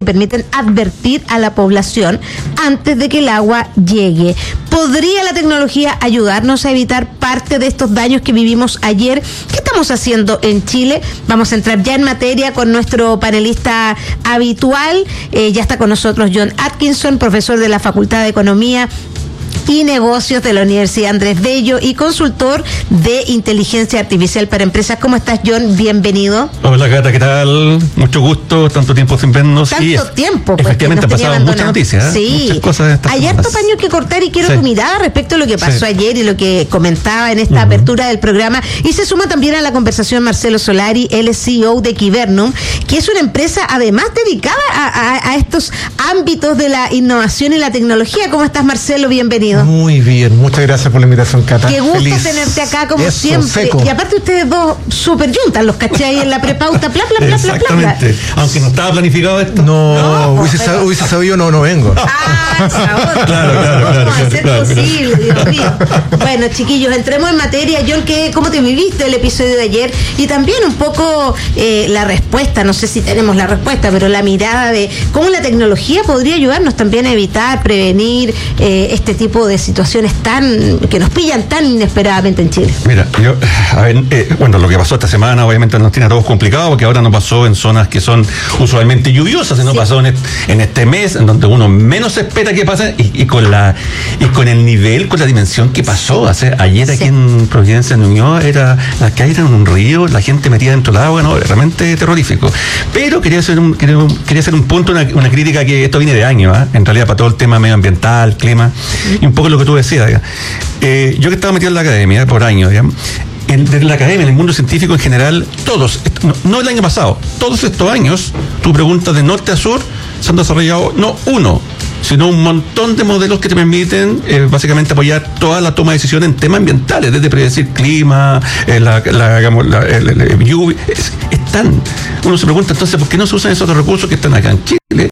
permiten advertir a la población antes de que el agua llegue. ¿Podría la tecnología ayudarnos a evitar parte de estos daños que vivimos ayer? ¿Qué estamos haciendo en Chile? Vamos a entrar ya en materia con nuestro panelista habitual. Ya está con nosotros John Atkinson, profesor de la Facultad de Economía y Negocios de la Universidad Andrés Bello y consultor de inteligencia artificial para empresas. ¿Cómo estás, John? Bienvenido. Hola, Cata, ¿qué tal? Mucho gusto, tanto tiempo sin vernos. Tanto tiempo, pues. Efectivamente, han pasado muchas noticias. Sí. Muchas cosas. Hay harto paño que cortar y quiero tu mirada respecto a lo que pasó ayer y lo que comentaba en esta apertura del programa. Y se suma también a la conversación Marcelo Solari, él es CEO de Quibernum, que es una empresa además dedicada a estos ámbitos de la innovación y la tecnología. ¿Cómo estás, Marcelo? Bienvenido. Muy bien, muchas gracias por la invitación, Cata. Qué gusto tenerte acá, como eso, siempre. Seco. Y aparte ustedes dos súper juntas, los caché ahí en la prepauta, bla, bla, bla, bla, bla. Exactamente. Aunque no estaba planificado esto. No, hubiese sabido, no vengo. Sabor. Claro. ¿Cómo va a ser posible, Dios mío? Bueno, chiquillos, entremos en materia. John, ¿cómo te viviste el episodio de ayer? Y también un poco la respuesta, no sé si tenemos la respuesta, pero la mirada de cómo la tecnología podría ayudarnos también a evitar, prevenir este tipo de situaciones que nos pillan tan inesperadamente en Chile. Mira, bueno, lo que pasó esta semana obviamente nos tiene a todos complicados, porque ahora no pasó en zonas que son usualmente lluviosas, sino pasó en este mes, en donde uno menos espera que pase, y con el nivel, con la dimensión que pasó. Ayer aquí en Providencia, en Ñuñoa, las calles eran un río, la gente metida dentro del agua, realmente terrorífico. Pero quería hacer un punto, una crítica, que esto viene de años, en realidad, para todo el tema medioambiental, clima, y un poco lo que tú decías. Yo que estaba metido en la academia por años, desde la academia, en el mundo científico en general, todos, no el año pasado, todos estos años, tú preguntas de norte a sur, se han desarrollado no uno, sino un montón de modelos que te permiten básicamente apoyar toda la toma de decisiones en temas ambientales, desde predecir clima, lluvia. Uno se pregunta entonces, ¿por qué no se usan esos otros recursos que están acá en Chile?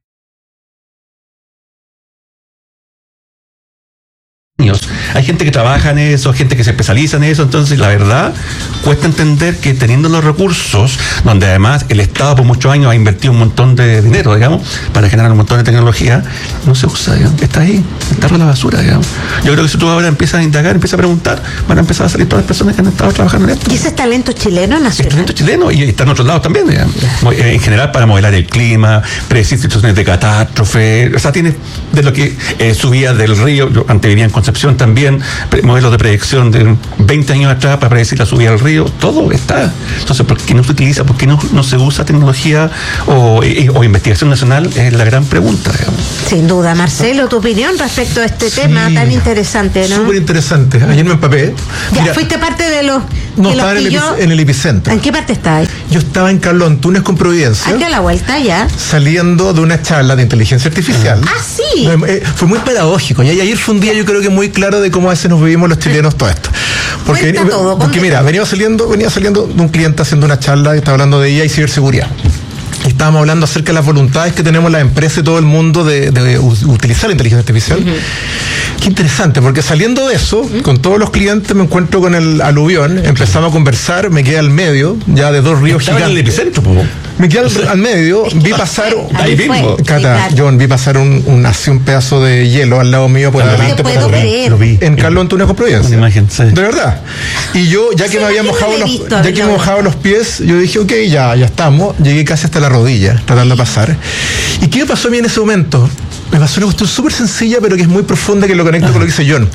Hay gente que trabaja en eso, gente que se especializa en eso, entonces la verdad cuesta entender que teniendo los recursos, donde además el Estado por muchos años ha invertido un montón de dinero, para generar un montón de tecnología, no se usa, está ahí, está en la basura, Yo creo que si tú ahora empiezas a indagar, empiezas a preguntar, van a empezar a salir todas las personas que han estado trabajando en esto. ¿Y ese es talento chileno nacional? Es talento chileno y está en otros lados también, en general, para modelar el clima, predecir situaciones de catástrofe, tienes de lo que subía del río. Yo antes vivía en Concepción también, modelos de predicción de 20 años atrás para predecir la subida del río, todo está. Entonces, ¿por qué no se utiliza? ¿Por qué no se usa tecnología o investigación nacional? Es la gran pregunta, Sin duda. Marcelo, tu opinión respecto a este tema tan interesante, ¿no? Súper interesante. Ayer me empapé. Mira, ¿fuiste parte de los no, estaba en el epicentro. ¿En qué parte estabas? Yo estaba en Carlos Antunes con Providencia. Aquí a la vuelta ya. Saliendo de una charla de inteligencia artificial. Sí. Fue muy pedagógico. Y ayer fue un día, yo creo que muy claro de cómo a veces nos vivimos los chilenos todo esto. Porque mira, venía saliendo de un cliente haciendo una charla que estaba hablando de IA y ciberseguridad. Y estábamos hablando acerca de las voluntades que tenemos las empresas y todo el mundo de utilizar la inteligencia artificial. Qué interesante, porque saliendo de eso, con todos los clientes me encuentro con el aluvión, empezamos a conversar, me quedé al medio, ya de dos ríos gigantes. En el epicentro, me quedé al medio, vi pasar, ahí mismo. Cata, John, vi pasar un pedazo de hielo al lado mío por adelante. Lo vi. En Carlos Antunes con Providencia. Una imagen, sí. De verdad. Y yo, ya que me había mojado los pies, yo dije, ok, ya estamos. Llegué casi hasta la rodilla, tratando de pasar. ¿Y qué me pasó a mí en ese momento? Me pasó una cuestión súper sencilla, pero que es muy profunda, que lo conecto con lo que dice John.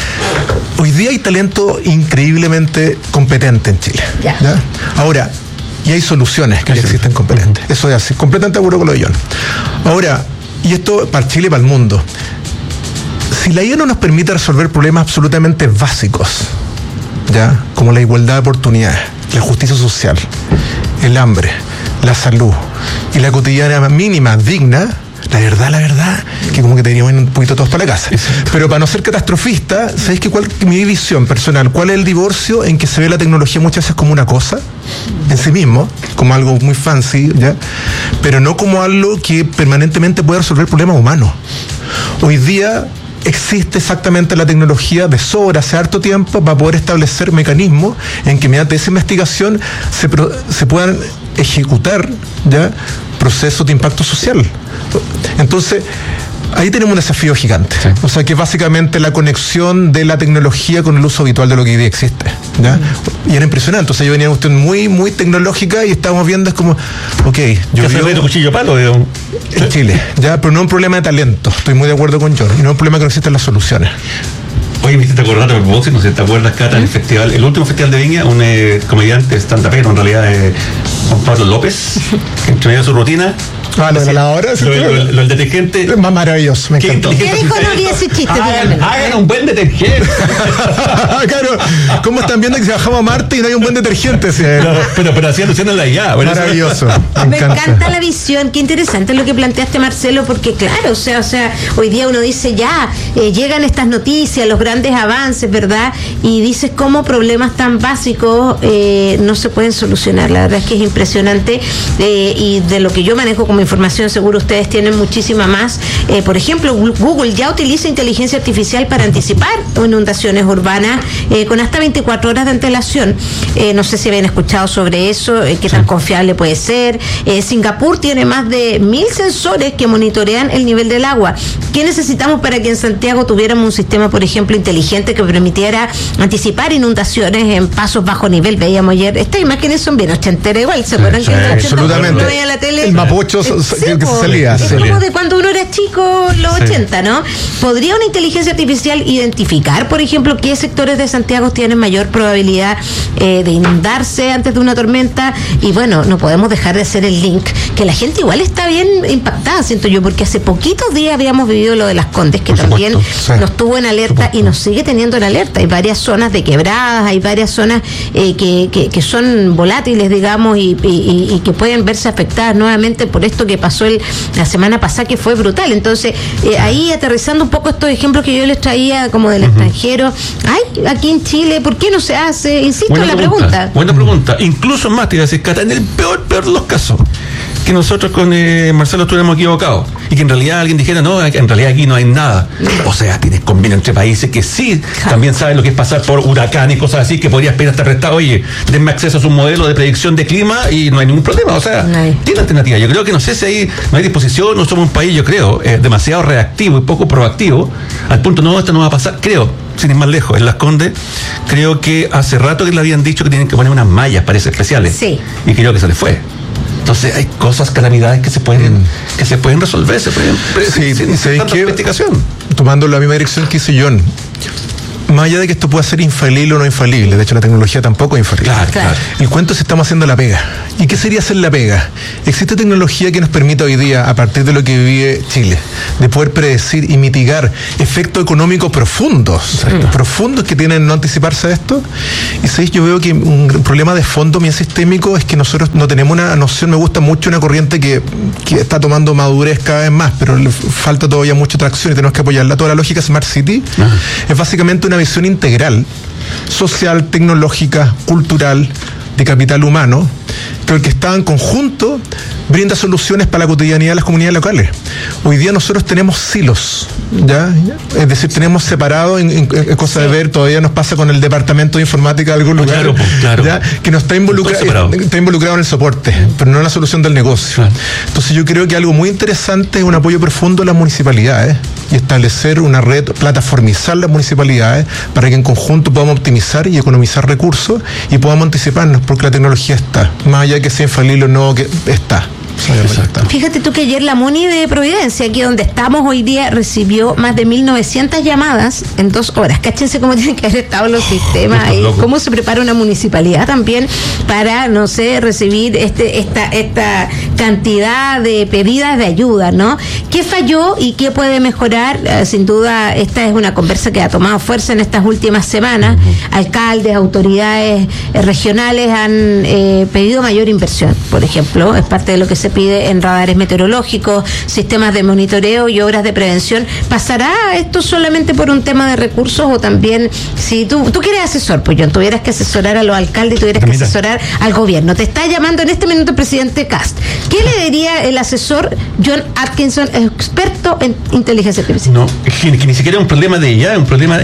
Hoy día hay talento increíblemente competente en Chile. ¿Ya? Ahora, y hay soluciones que ya existen competentes. Eso es así, completamente de acuerdo con lo de John. Ahora, y esto para Chile y para el mundo, si la IA no nos permite resolver problemas absolutamente básicos, como la igualdad de oportunidades, la justicia social, el hambre, la salud y la cotidiana mínima digna, la verdad, que como que teníamos un poquito todos para la casa. Pero para no ser catastrofista, ¿sabéis cuál es mi visión personal? ¿Cuál es el divorcio en que se ve la tecnología muchas veces como una cosa en sí mismo, como algo muy fancy, pero no como algo que permanentemente puede resolver problemas humanos? Hoy día existe exactamente la tecnología de sobra hace harto tiempo para poder establecer mecanismos en que mediante esa investigación se puedan ejecutar procesos de impacto social. Entonces, ahí tenemos un desafío gigante. Sí. O sea, que básicamente la conexión de la tecnología con el uso habitual de lo que hoy día existe, ¿ya? Y era impresionante. O sea, yo venía en una cuestión muy, muy tecnológica y estábamos viendo, es como, ok, yo vivo cuchillo palo, digamos. En Chile, ya, pero no es un problema de talento. Estoy muy de acuerdo con John. Y no es un problema que no existen las soluciones. Oye, me hiciste acordar a propósito, no sé si te acuerdas, Cata, en el festival, el último festival de Viña, un comediante stand-upero, en realidad, Juan Pablo López, que entre medio de su rutina. Lo de la lavadora, lo del detergente. Más maravilloso, me encantó. ¿Qué dijo? No vi ese chiste. Hagan un buen detergente. Claro, ¿cómo están viendo que si bajamos a Marte y no hay un buen detergente? Sí. Pero así anunciando la IA. Maravilloso. Me encanta la visión, qué interesante lo que planteaste, Marcelo, porque claro, o sea, hoy día uno dice ya, llegan estas noticias, los grandes avances, ¿verdad? Y dices cómo problemas tan básicos no se pueden solucionar. La verdad es que es impresionante y de lo que yo manejo como información, seguro ustedes tienen muchísima más. Por ejemplo, Google ya utiliza inteligencia artificial para anticipar inundaciones urbanas con hasta 24 horas de antelación. No sé si habían escuchado sobre eso, qué tan confiable puede ser. Singapur tiene más de 1.000 sensores que monitorean el nivel del agua. ¿Qué necesitamos para que en Santiago tuviéramos un sistema, por ejemplo, inteligente que permitiera anticipar inundaciones en pasos bajo nivel? Veíamos ayer, estas imágenes son bien ochenteras igual, ¿se acuerdan que en los 80 absolutamente. uno veía la tele? El Mapocho que se salía. Es como de cuando uno era chico, los 80, ¿no? ¿Podría una inteligencia artificial identificar, por ejemplo, qué sectores de Santiago tienen mayor probabilidad de inundarse antes de una tormenta? Y bueno, no podemos dejar de hacer el link, que la gente igual está bien impactada, siento yo, porque hace poquitos días habíamos vivido lo de Las Condes, que también nos tuvo en alerta y nos sigue teniendo en alerta. Hay varias zonas de quebradas, hay varias zonas que son volátiles, digamos, y que pueden verse afectadas nuevamente por esto que pasó la semana pasada, que fue brutal. Entonces, ahí aterrizando un poco estos ejemplos que yo les traía como del extranjero, hay aquí en Chile, ¿por qué no se hace? Insisto en la pregunta. Buena pregunta. Incluso más, te iba a decir, Cata, en el peor de los casos, que nosotros con Marcelo estuviéramos equivocados y que en realidad alguien dijera, no, en realidad aquí no hay nada. O sea, tienes convenio entre países que sí también saben lo que es pasar por huracanes y cosas así, que podría esperar estar arrestado. Oye, denme acceso a su modelo de predicción de clima y no hay ningún problema. O sea, tiene alternativa. Yo creo que no sé si ahí no hay disposición, no somos un país, yo creo, demasiado reactivo y poco proactivo, al punto, no, esto no va a pasar, creo. Sin ir más lejos, en Las Condes, creo que hace rato que le habían dicho que tienen que poner unas mallas, parece, especiales. Sí. Y creo que se les fue. Entonces hay cosas, calamidades que se pueden resolver, se pueden sin tanta investigación. Tomando la misma dirección que hizo John. Más allá de que esto pueda ser infalible o no infalible, de hecho la tecnología tampoco es infalible. Claro. El cuento es si estamos haciendo la pega. ¿Y qué sería hacer la pega? Existe tecnología que nos permite hoy día, a partir de lo que vive Chile, de poder predecir y mitigar efectos económicos profundos que tienen no anticiparse a esto. Y ¿sabéis? Yo veo que un problema de fondo bien sistémico es que nosotros no tenemos una noción. Me gusta mucho una corriente que está tomando madurez cada vez más, pero le falta todavía mucha tracción y tenemos que apoyarla. Toda la lógica Smart City es básicamente una visión integral, social, tecnológica, cultural, de capital humano, pero el que está en conjunto brinda soluciones para la cotidianidad de las comunidades locales. Hoy día nosotros tenemos silos, ¿ya? Es decir, tenemos separado en cosa de ver, todavía nos pasa con el departamento de informática de algún lugar, claro. ¿Ya? Que no está involucrado en el soporte, pero no en la solución del negocio. Claro. Entonces yo creo que algo muy interesante es un apoyo profundo a las municipalidades y establecer una red, plataformizar las municipalidades para que en conjunto podamos optimizar y economizar recursos y podamos anticiparnos, porque la tecnología está, más allá de que sea infalible o no, que está. Fíjate tú que ayer la MUNI de Providencia, aquí donde estamos hoy día, recibió más de 1.900 llamadas en 2 horas. Cáchense cómo tienen que haber estado los sistemas ahí, cómo se prepara una municipalidad también para, no sé, recibir esta cantidad de pedidas de ayuda, ¿no? ¿Qué falló y qué puede mejorar? Sin duda, esta es una conversa que ha tomado fuerza en estas últimas semanas. Alcaldes, autoridades regionales han pedido mayor inversión, por ejemplo, es parte de lo que se pide en radares meteorológicos, sistemas de monitoreo y obras de prevención. ¿Pasará esto solamente por un tema de recursos o también, si tú eres asesor, pues John, tuvieras que asesorar a los alcaldes, tuvieras que asesorar al gobierno? Te está llamando en este minuto el presidente Kast. ¿Qué le diría el asesor John Atkinson, experto en inteligencia artificial? No, que ni siquiera es un problema de ella, es un problema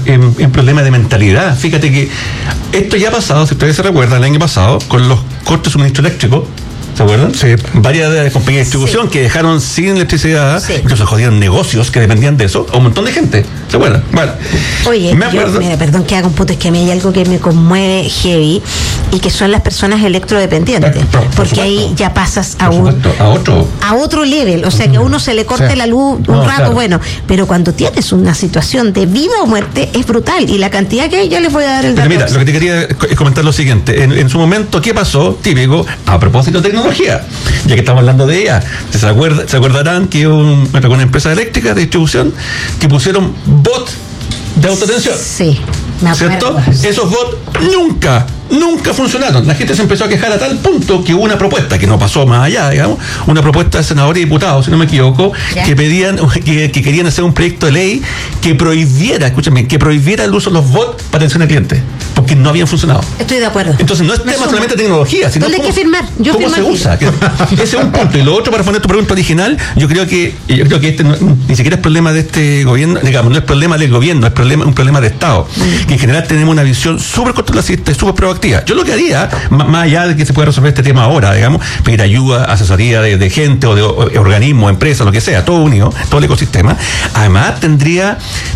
de mentalidad. Fíjate que esto ya ha pasado, si ustedes se recuerdan, el año pasado, con los cortes de suministro eléctrico. ¿se acuerdan? Sí. Varias de las compañías de distribución que dejaron sin electricidad, incluso jodieron negocios que dependían de eso, a un montón de gente, ¿se acuerdan? Bueno, oye, mira, perdón que haga un punto, es que a mí hay algo que me conmueve heavy y que son las personas electrodependientes, porque ahí ya pasas a otro level, o sea, que a uno se le corte la luz un rato, claro. Bueno, pero cuando tienes una situación de vida o muerte es brutal, y la cantidad que hay, ya les voy a dar el dato. Mira, lo que te quería es comentar lo siguiente, en su momento, ¿qué pasó? Típico, a propósito de tecnología, ya que estamos hablando de ella, se acordarán que una empresa eléctrica de distribución que pusieron bots de autoatención. Sí, me acuerdo. ¿Cierto? Esos bots nunca funcionaron. La gente se empezó a quejar a tal punto que hubo una propuesta que no pasó más allá, digamos, una propuesta de senadores y diputados, si no me equivoco, que pedían, que querían hacer un proyecto de ley que prohibiera el uso de los bots para atención al cliente, porque no habían funcionado. Estoy de acuerdo. Entonces no es tema solamente de tecnología, sino ¿dónde hay que firmar? ¿Cómo se usa? Ese es un punto. Y lo otro, para responder tu pregunta original, yo creo que este ni siquiera es problema de este gobierno, digamos, no es problema del gobierno, es un problema de Estado, que en general tenemos una visión súper cortoplacista y súper proactiva. Yo lo que haría, más allá de que se pueda resolver este tema ahora, digamos, pedir ayuda, asesoría de gente o de organismos, empresas, lo que sea, todo unido, todo el ecosistema, además tendría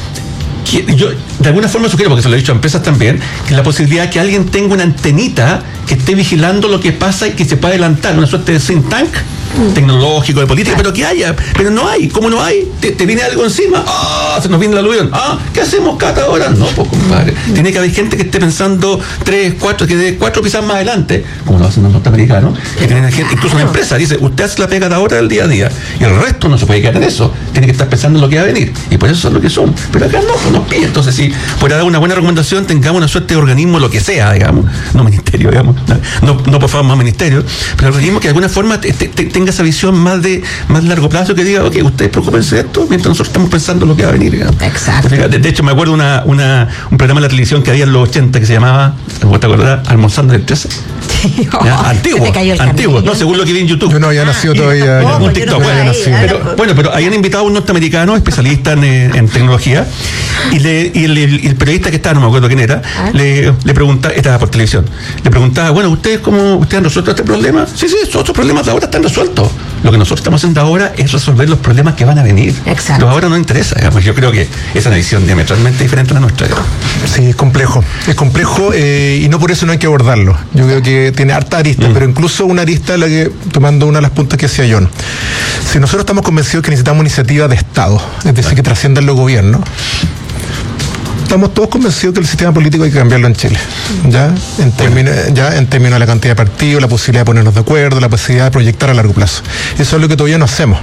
que, yo de alguna forma sugiero, porque se lo he dicho a empresas también, que la posibilidad de que alguien tenga una antenita que esté vigilando lo que pasa y que se pueda adelantar, una suerte de think tank tecnológico, de política, pero que haya, pero no hay. ¿Cómo no hay? Te viene algo encima, se nos viene el aluvión, ¿qué hacemos, Cata, ahora? No, pues, compadre, tiene que haber gente que esté pensando 3, 4, que dé 4 quizás más adelante, como lo hacen los norteamericanos, que tienen gente, incluso una empresa dice, usted hace la pega de ahora del día a día, y el resto no se puede quedar en eso, tiene que estar pensando en lo que va a venir, y por eso son lo que son, pero acá no, nos piden. Entonces, si por dar una buena recomendación, tengamos una suerte de organismo, lo que sea, digamos, no ministerio, digamos, no por favor más ministerio, pero organismo que de alguna forma tenga esa visión más largo plazo, que diga, ok, ustedes preocúpense de esto mientras nosotros estamos pensando en lo que va a venir, digamos. Exacto. De hecho, me acuerdo un programa en la televisión que había en los 80 que se llamaba, ¿te acordás? Almorzando en el 13. Antiguo, no, según lo que vi en YouTube. Yo no había nacido todavía. Un TikTok, pero habían invitado a un norteamericano especialista en tecnología, y el periodista que estaba, no me acuerdo quién era, le preguntaba, estaba por televisión, le preguntaba, bueno, ¿ustedes han resuelto este problema? Sí, otros problemas de ahora están resueltos. Lo que nosotros estamos haciendo ahora es resolver los problemas que van a venir. Exacto. Lo ahora no interesa, digamos. Yo creo que esa es una visión diametralmente diferente a la nuestra, digamos. Sí, es complejo y no por eso no hay que abordarlo. Yo creo que tiene harta arista, pero incluso una arista, tomando una de las puntas que decía John. Si nosotros estamos convencidos que necesitamos iniciativa de Estado, es decir, que trasciendan los gobiernos, estamos todos convencidos que el sistema político hay que cambiarlo en Chile, en términos de la cantidad de partidos, la posibilidad de ponernos de acuerdo, la posibilidad de proyectar a largo plazo. Eso es lo que todavía no hacemos,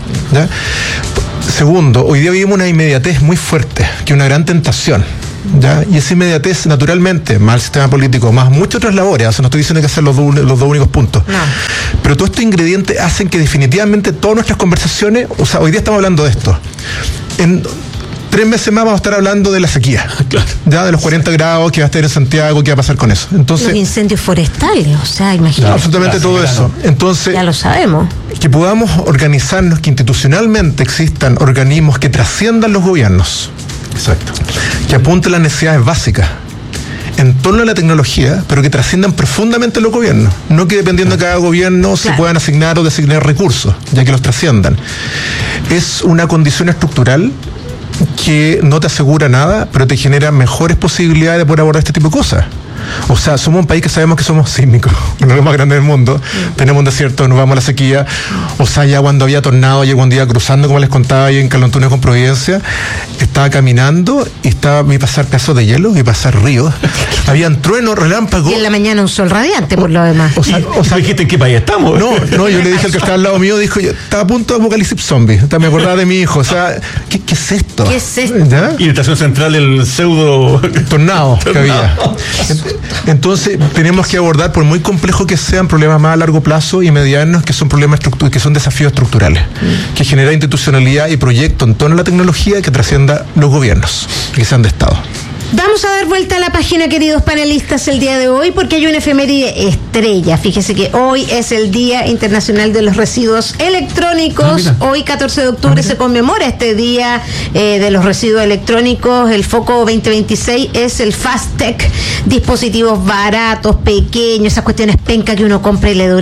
Segundo, hoy día vivimos una inmediatez muy fuerte, que es una gran tentación. Y esa inmediatez, naturalmente, más el sistema político, más muchas otras labores, no estoy diciendo que sean los dos únicos puntos, pero todos estos ingredientes hacen que definitivamente todas nuestras conversaciones, hoy día estamos hablando de esto, en 3 meses más vamos a estar hablando de la sequía, de los 40 grados que va a estar en Santiago, qué va a pasar con eso. Entonces, los incendios forestales, imagínate. Absolutamente todo eso. Entonces, ya lo sabemos. Que podamos organizarnos, que institucionalmente existan organismos que trasciendan los gobiernos. Exacto. Que apunten las necesidades básicas en torno a la tecnología, pero que trasciendan profundamente los gobiernos. No que dependiendo de cada gobierno se puedan asignar o designar recursos, ya que los trasciendan. Es una condición estructural que no te asegura nada, pero te genera mejores posibilidades de poder abordar este tipo de cosas. Somos un país que sabemos que somos sísmicos, uno de los más grandes del mundo. Tenemos un desierto, nos vamos a la sequía. Ya cuando había tornado, yo cuando iba cruzando, como les contaba ahí en Calontunes con Providencia, estaba caminando y vi pasar pedazos de hielo y pasar ríos. Habían truenos, relámpagos. Y en la mañana un sol radiante, por lo demás. Dijiste en qué país estamos. No, yo le dije al que estaba al lado mío, dijo, yo estaba a punto de apocalipsis zombie. Me acordaba de mi hijo. ¿Qué es esto? ¿Qué es esto? Y en la estación central el pseudo tornado que había. Entonces tenemos que abordar, por muy complejo que sean, problemas más a largo plazo y medianos, que son problemas que son desafíos estructurales, que genera institucionalidad y proyecto en torno a la tecnología que trascienda los gobiernos, que sean de Estado. Vamos a dar vuelta a la página, queridos panelistas, el día de hoy, porque hay una efeméride estrella. Fíjese que hoy es el Día Internacional de los Residuos Electrónicos. Hoy, 14 de octubre, se conmemora este Día de los Residuos Electrónicos. El foco 2026 es el Fast Tech, dispositivos baratos, pequeños, esas cuestiones penca que uno compra y le duran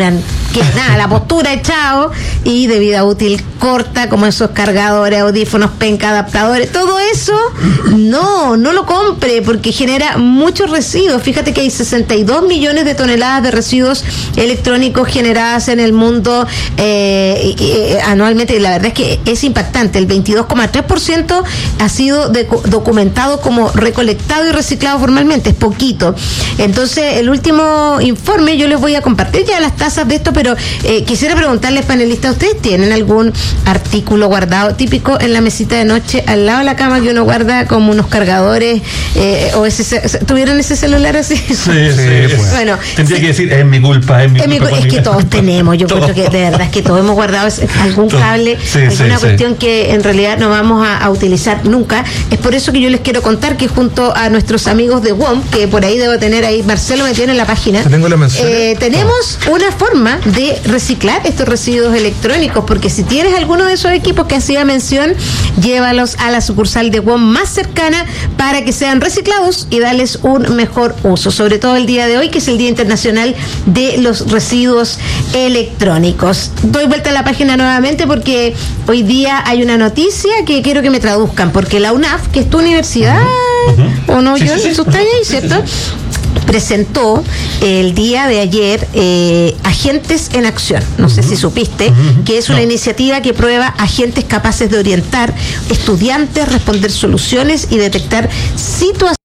que nada, la postura echado y de vida útil corta, como esos cargadores, audífonos, penca, adaptadores, todo eso, no lo compre porque genera muchos residuos. Fíjate que hay 62 millones de toneladas de residuos electrónicos generadas en el mundo anualmente, y la verdad es que es impactante. El 22,3% ha sido documentado como recolectado y reciclado formalmente, es poquito. Entonces, el último informe, yo les voy a compartir ya las tasas de esto, pero quisiera preguntarles, panelistas, ¿ustedes tienen algún artículo guardado típico en la mesita de noche al lado de la cama que uno guarda como unos cargadores ¿tuvieron ese celular así? Sí. Bueno, tendría que decir, es mi culpa, es que todos tenemos, yo creo que de verdad es que todos hemos guardado algún cable, alguna cuestión que en realidad no vamos a utilizar nunca. Es por eso que yo les quiero contar que junto a nuestros amigos de WOM, que por ahí debo tener ahí, Marcelo me tiene en la página, tenemos una forma de reciclar estos residuos electrónicos, porque si tienes alguno de esos equipos que hacía mención, llévalos a la sucursal de WOM más cercana para que sean reciclados y darles un mejor uso, sobre todo el día de hoy, que es el Día Internacional de los Residuos Electrónicos. Doy vuelta a la página nuevamente porque hoy día hay una noticia que quiero que me traduzcan, porque la UNAF, que es tu universidad, ¿o no, John? Tú estás ahí, ¿cierto? Presentó el día de ayer Agentes en Acción, no sé si supiste, que es una iniciativa que prueba agentes capaces de orientar estudiantes, responder soluciones y detectar situaciones